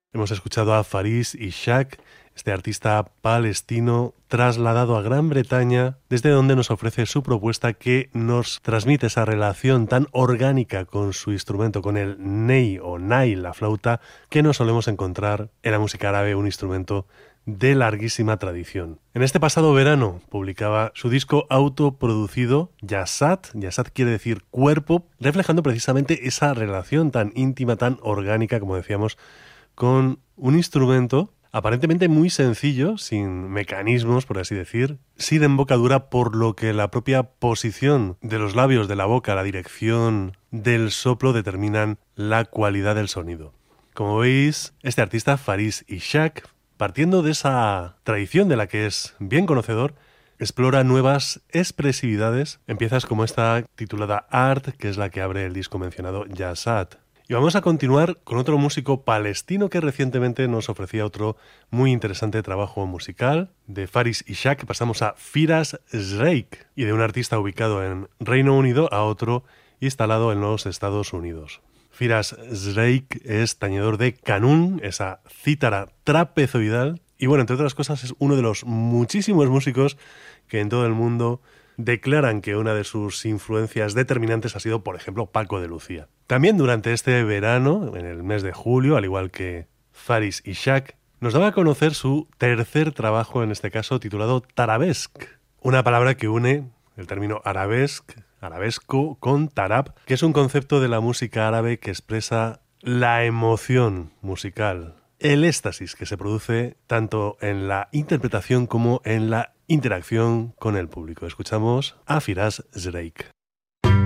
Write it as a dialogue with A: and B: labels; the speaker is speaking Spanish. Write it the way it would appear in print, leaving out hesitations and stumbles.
A: Hemos escuchado a Faris Ishaq, este artista palestino trasladado a Gran Bretaña, desde donde nos ofrece su propuesta que nos transmite esa relación tan orgánica con su instrumento, con el ney o nai, la flauta, que no solemos encontrar en la música árabe, un instrumento de larguísima tradición. En este pasado verano publicaba su disco autoproducido Jasad. Jasad quiere decir cuerpo, reflejando precisamente esa relación tan íntima, tan orgánica, como decíamos, con un instrumento aparentemente muy sencillo, sin mecanismos, por así decir, sin embocadura, por lo que la propia posición de los labios de la boca, la dirección del soplo determinan la cualidad del sonido. Como veis, este artista Faris Ishaq, partiendo de esa tradición de la que es bien conocedor, explora nuevas expresividades en piezas como esta titulada Art, que es la que abre el disco mencionado Jasad. Y vamos a continuar con otro músico palestino que recientemente nos ofrecía otro muy interesante trabajo musical. De Faris Ishaq pasamos a Firas Zreik, y de un artista ubicado en Reino Unido a otro instalado en los Estados Unidos. Firas Zreik es tañedor de kanun, esa cítara trapezoidal, y bueno, entre otras cosas es uno de los muchísimos músicos que en todo el mundo declaran que una de sus influencias determinantes ha sido, por ejemplo, Paco de Lucía. También durante este verano, en el mes de julio, al igual que Faris Ishaq, nos daba a conocer su tercer trabajo, en este caso titulado Tarabesque, una palabra que une el término arabesco con tarab, que es un concepto de la música árabe que expresa la emoción musical, el éxtasis que se produce tanto en la interpretación como en la interacción con el público. Escuchamos a Firas Zreik.